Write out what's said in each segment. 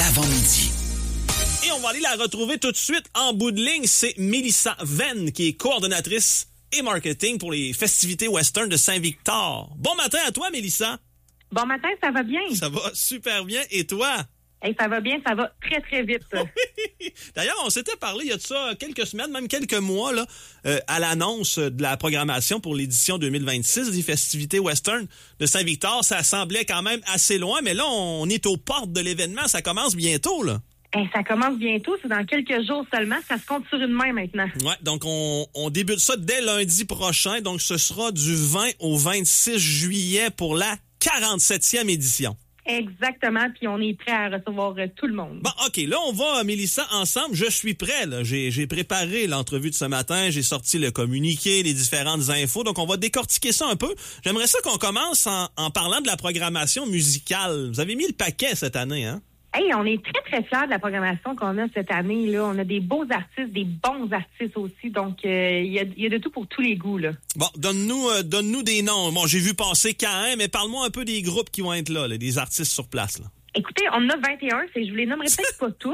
avant-midi. Et on va aller la retrouver tout de suite en bout de ligne. C'est Mélissa Venn, qui est coordonnatrice et marketing pour les festivités western de Saint-Victor. Bon matin à toi, Mélissa. Bon matin, ça va bien? Ça va super bien. Et toi? Hey, ça va bien, ça va très, très vite. Oui. D'ailleurs, on s'était parlé il y a de ça quelques semaines, même quelques mois, là, à l'annonce de la programmation pour l'édition 2026 des festivités western de Saint-Victor. Ça semblait quand même assez loin, mais là, on est aux portes de l'événement. Ça commence bientôt, là. Hey, ça commence bientôt, c'est dans quelques jours seulement. Ça se compte sur une main maintenant. Ouais, donc on débute ça dès lundi prochain. Donc, ce sera du 20 au 26 juillet pour la 47e édition. Exactement, puis on est prêt à recevoir tout le monde. Bon, OK, là, on va, Mélissa, ensemble. Je suis prêt, là. J'ai préparé l'entrevue de ce matin. J'ai sorti le communiqué, les différentes infos. Donc, on va décortiquer ça un peu. J'aimerais ça qu'on commence en parlant de la programmation musicale. Vous avez mis le paquet cette année, hein? Hey, on est très, très fiers de la programmation qu'on a cette année, là. On a des beaux artistes, des bons artistes aussi. Donc, il y a de tout pour tous les goûts, là. Bon, donne-nous des noms. Bon, j'ai vu passer Caïn, mais parle-moi un peu des groupes qui vont être là, des artistes sur place, là. Écoutez, on en a 21. Je vous les nommerai peut-être pas tous.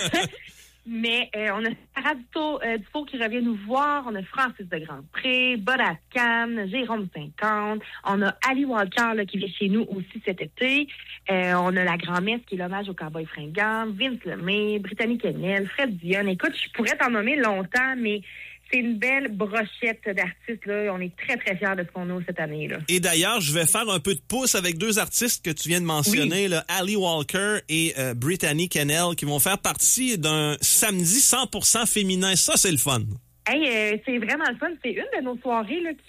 Mais on a Sarah Dufault qui revient nous voir. On a Francis de Grandpré, Bodas Cannes, Jérôme 50. On a Ali Walker là, qui vient chez nous aussi cet été. On a la grand-messe qui est l'hommage au cowboy fringant. Vince Lemay, Brittany Kennel, Fred Dionne. Écoute, je pourrais t'en nommer longtemps, mais c'est une belle brochette d'artistes, là. On est très, très fiers de ce qu'on a cette année, là. Et d'ailleurs, je vais faire un peu de pouce avec deux artistes que tu viens de mentionner, là, Ali Walker et Brittany Kennel, qui vont faire partie d'un samedi 100% féminin. Ça, c'est le fun. Hey, c'est vraiment le fun. C'est une de nos soirées là,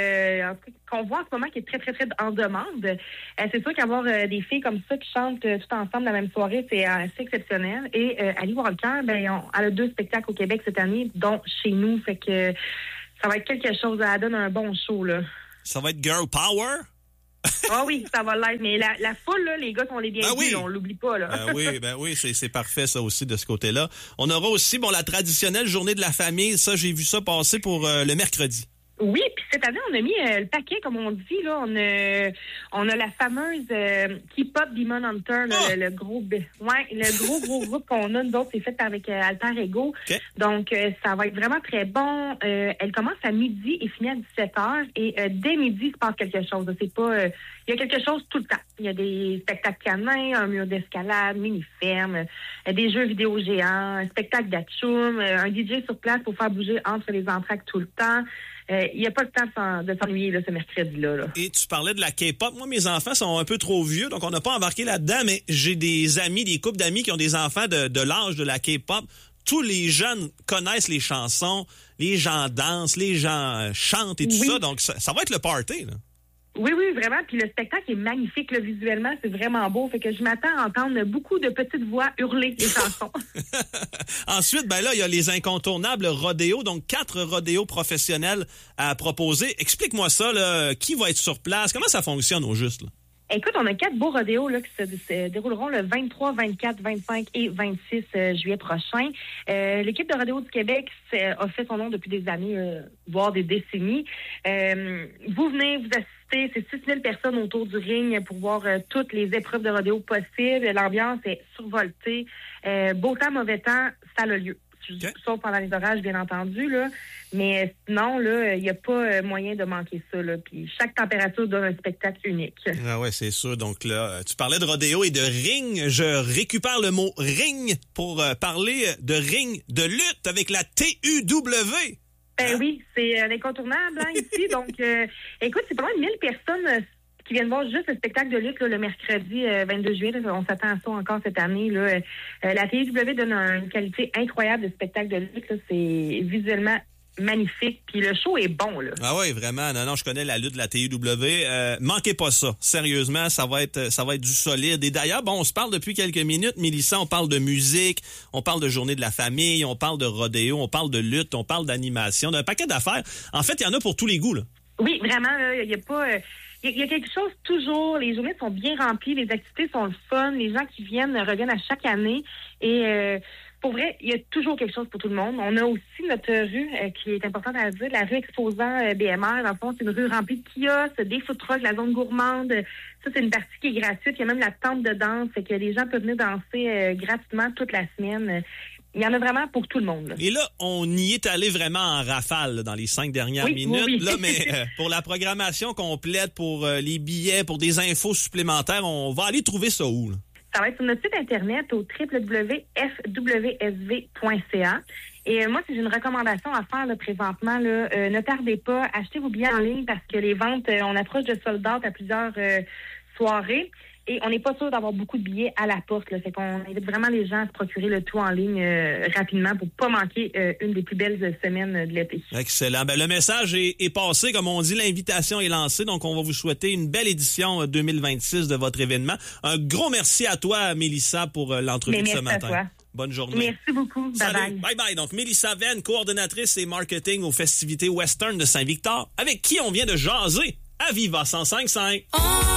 qu'on voit en ce moment qui est très, très, très en demande. C'est sûr qu'avoir des filles comme ça qui chantent tout ensemble la même soirée, c'est assez exceptionnel. Et Ali Walker, elle a 2 spectacles au Québec cette année, dont chez nous. Fait que ça va être quelque chose. Elle donne un bon show, là. Ça va être Girl Power? Ah oui, ça va l'être. Mais la foule, là, les gars sont les bienvenus, là, on l'oublie pas. Là. Ben oui, c'est parfait ça aussi de ce côté-là. On aura aussi la traditionnelle journée de la famille. Ça, j'ai vu ça passer pour le mercredi. Oui, puis cette année, on a mis le paquet, comme on dit. Là, on a la fameuse K-pop Demon Hunter, là, le gros groupe qu'on a. Nous autres, c'est fait avec Alter Ego. Okay. Donc, ça va être vraiment très bon. Elle commence à midi et finit à 17h. Et dès midi, il se passe quelque chose. C'est pas... il y a quelque chose tout le temps. Il y a des spectacles canins, un mur d'escalade, mini-ferme, des jeux vidéo géants, un spectacle d'atchoum, un DJ sur place pour faire bouger entre les entractes tout le temps. Il n'y a pas de temps de s'ennuyer là, ce mercredi-là. Là. Et tu parlais de la K-pop. Moi, mes enfants sont un peu trop vieux, donc on n'a pas embarqué là-dedans, mais j'ai des couples d'amis qui ont des enfants de l'âge de la K-pop. Tous les jeunes connaissent les chansons, les gens dansent, les gens chantent et tout ça, donc ça va être le party, là. Oui, vraiment. Puis le spectacle est magnifique, là, visuellement. C'est vraiment beau. Fait que je m'attends à entendre beaucoup de petites voix hurler les chansons. Ensuite, là, il y a les incontournables rodéos. Donc, 4 rodéos professionnels à proposer. Explique-moi ça, là. Qui va être sur place? Comment ça fonctionne au juste, là? Écoute, on a 4 beaux rodéos là, qui se dérouleront le 23, 24, 25 et 26 juillet prochain. L'équipe de Rodéo du Québec a fait son nom depuis des années, voire des décennies. Vous venez vous assister, c'est 6000 personnes autour du ring pour voir toutes les épreuves de rodéo possibles. L'ambiance est survoltée. Beau temps, mauvais temps, ça a lieu. Okay. Sauf pendant les orages, bien entendu, là. Mais sinon, là, il n'y a pas moyen de manquer ça, là. Puis chaque température donne un spectacle unique. Ah ouais, c'est sûr. Donc là, tu parlais de rodéo et de ring. Je récupère le mot ring pour parler de ring de lutte avec la TUW. Oui, c'est un incontournable hein, ici. Donc, écoute, c'est pas loin de 1000 personnes qui viennent voir juste le spectacle de lutte là, le mercredi 22 juillet. Là, on s'attend à ça encore cette année. Là. La TUW donne une qualité incroyable de spectacle de lutte. Là. C'est visuellement magnifique. Puis le show est bon. Là. Ah oui, vraiment. Non, je connais la lutte de la TUW. Manquez pas ça. Sérieusement, ça va être du solide. Et d'ailleurs, on se parle depuis quelques minutes, Mélissa, on parle de musique, on parle de journée de la famille, on parle de rodéo, on parle de lutte, on parle d'animation, d'un paquet d'affaires. En fait, il y en a pour tous les goûts. Là. Oui, vraiment. Il y a pas... Il y a quelque chose toujours, les journées sont bien remplies, les activités sont le fun, les gens qui viennent reviennent à chaque année et pour vrai, il y a toujours quelque chose pour tout le monde. On a aussi notre rue qui est importante à dire, la rue exposant BMR. Dans le fond, c'est une rue remplie de kiosques, des food trucks, la zone gourmande. Ça, c'est une partie qui est gratuite. Il y a même la tente de danse, fait que les gens peuvent venir danser gratuitement toute la semaine. Il y en a vraiment pour tout le monde. Là. Et là, on y est allé vraiment en rafale là, dans les 5 dernières minutes. Oui. Là, mais pour la programmation complète, pour les billets, pour des infos supplémentaires, on va aller trouver ça où? Là? Ça va être sur notre site Internet au www.fwsv.ca. Et moi, si j'ai une recommandation à faire là, présentement, là, ne tardez pas, achetez vos billets en ligne parce que les ventes, on approche de sold-out à plusieurs soirées. Et on n'est pas sûr d'avoir beaucoup de billets à la porte. Là. Fait qu'on invite vraiment les gens à se procurer le tout en ligne rapidement pour pas manquer une des plus belles semaines de l'été. Excellent. Ben, le message est passé. Comme on dit, l'invitation est lancée. Donc, on va vous souhaiter une belle édition 2026 de votre événement. Un gros merci à toi, Mélissa, pour l'entrevue de ce matin. À toi. Bonne journée. Merci beaucoup. Salut. Bye. Donc, Mélissa Venn, coordonnatrice et marketing aux festivités Western de Saint-Victor, avec qui on vient de jaser à Viva 105.5.